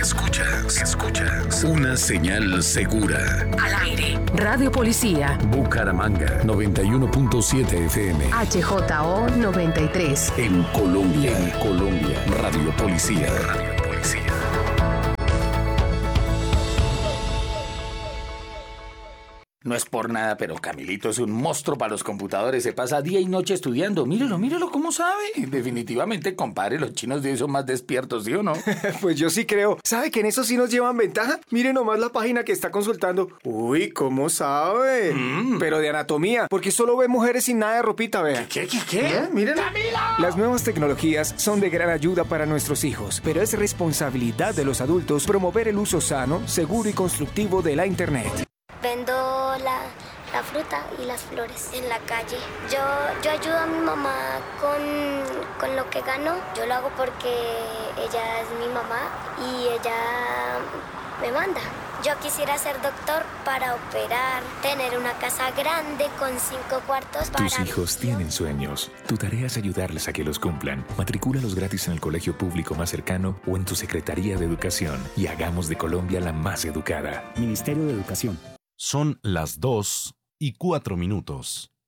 Escuchas una señal segura. Al aire. Radio Policía. Bucaramanga 91.7 FM. HJO 93. En Colombia. Radio Policía. No es por nada, pero Camilito es un monstruo para los computadores. Se pasa día y noche estudiando. Mírelo, ¿cómo sabe? Definitivamente, compadre, los chinos de hoy son más despiertos, ¿sí o no? Pues yo sí creo. ¿Sabe que en eso sí nos llevan ventaja? Mire nomás la página que está consultando. Uy, ¿cómo sabe? Pero de anatomía, porque solo ve mujeres sin nada de ropita, vea. ¿Qué? Miren. Las nuevas tecnologías son de gran ayuda para nuestros hijos, pero es responsabilidad de los adultos promover el uso sano, seguro y constructivo de la Internet. Vendo la fruta y las flores en la calle. Yo ayudo a mi mamá con lo que gano. Yo lo hago porque ella es mi mamá y ella me manda. Yo quisiera ser doctor para operar, tener una casa grande con 5 cuartos para... Tus hijos tienen sueños. Tu tarea es ayudarles a que los cumplan. Matricúlalos gratis en el colegio público más cercano o en tu Secretaría de Educación y hagamos de Colombia la más educada. Ministerio de Educación. Son las 2:04.